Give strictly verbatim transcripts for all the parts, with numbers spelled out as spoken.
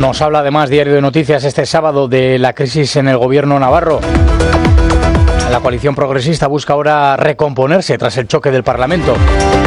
Nos habla además Diario de Noticias este sábado de la crisis en el gobierno navarro. La coalición progresista busca ahora recomponerse tras el choque del Parlamento.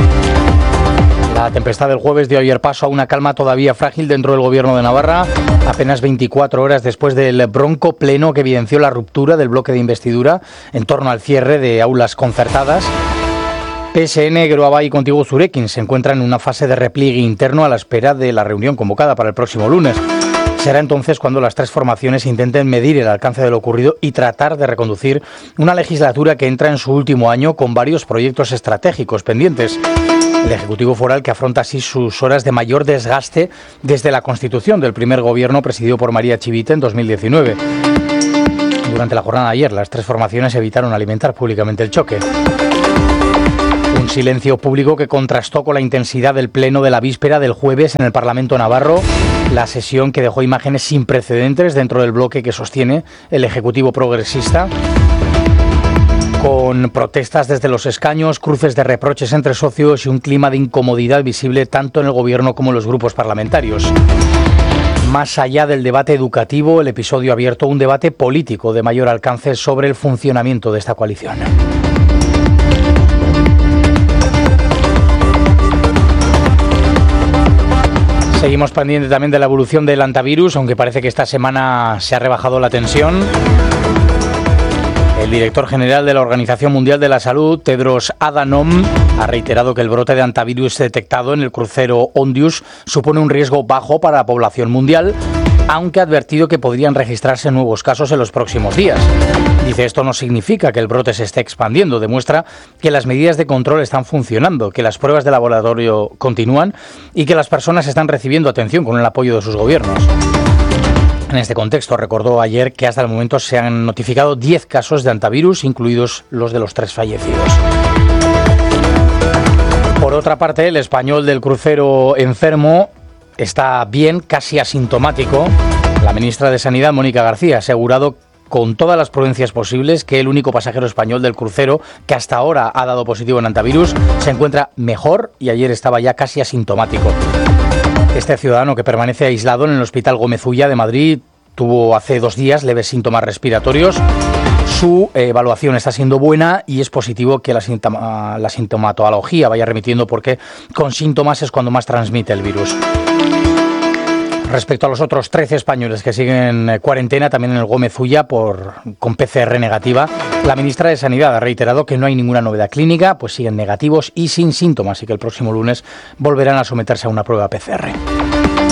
La tempestad del jueves dio ayer paso a una calma todavía frágil dentro del gobierno de Navarra, apenas veinticuatro horas después del bronco pleno que evidenció la ruptura del bloque de investidura en torno al cierre de aulas concertadas. P S N, Geroa y Contigo Zurekin se encuentran en una fase de repliegue interno a la espera de la reunión convocada para el próximo lunes. Será entonces cuando las tres formaciones intenten medir el alcance de lo ocurrido y tratar de reconducir una legislatura que entra en su último año con varios proyectos estratégicos pendientes. El Ejecutivo Foral, que afronta así sus horas de mayor desgaste desde la constitución del primer gobierno presidido por María Chivite en dos mil diecinueve. Durante la jornada de ayer, las tres formaciones evitaron alimentar públicamente el choque. Un silencio público que contrastó con la intensidad del pleno de la víspera del jueves en el Parlamento navarro, la sesión que dejó imágenes sin precedentes dentro del bloque que sostiene el Ejecutivo progresista, con protestas desde los escaños, cruces de reproches entre socios y un clima de incomodidad visible tanto en el gobierno como en los grupos parlamentarios. Más allá del debate educativo, el episodio ha abierto un debate político de mayor alcance sobre el funcionamiento de esta coalición. Seguimos pendientes también de la evolución del hantavirus, aunque parece que esta semana se ha rebajado la tensión. El director general de la Organización Mundial de la Salud, Tedros Adhanom, ha reiterado que el brote de hantavirus detectado en el crucero Ondius supone un riesgo bajo para la población mundial, aunque ha advertido que podrían registrarse nuevos casos en los próximos días. Dice, esto no significa que el brote se esté expandiendo, demuestra que las medidas de control están funcionando, que las pruebas de laboratorio continúan y que las personas están recibiendo atención con el apoyo de sus gobiernos. En este contexto, recordó ayer que hasta el momento se han notificado diez casos de hantavirus, incluidos los de los tres fallecidos. Por otra parte, el español del crucero enfermo está bien, casi asintomático. La ministra de Sanidad, Mónica García, ha asegurado con todas las prudencias posibles que el único pasajero español del crucero que hasta ahora ha dado positivo en hantavirus se encuentra mejor y ayer estaba ya casi asintomático. Este ciudadano, que permanece aislado en el Hospital Gómez Ulla de Madrid, tuvo hace dos días leves síntomas respiratorios. Su eh, evaluación está siendo buena y es positivo que la, sintoma, la sintomatología vaya remitiendo, porque con síntomas es cuando más transmite el virus. Respecto a los otros trece españoles que siguen en cuarentena, también en el Gómez Ulla, por, con P C R negativa, la ministra de Sanidad ha reiterado que no hay ninguna novedad clínica, pues siguen negativos y sin síntomas, y que el próximo lunes volverán a someterse a una prueba P C R.